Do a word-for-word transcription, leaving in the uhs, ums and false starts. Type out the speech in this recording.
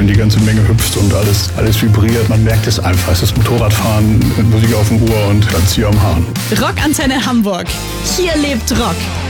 wenn die ganze Menge hüpft und alles, alles vibriert. Man merkt es einfach. Es ist Motorradfahren mit Musik auf dem Ohr und ganz hier am Hahn. Rockantenne Hamburg. Hier lebt Rock.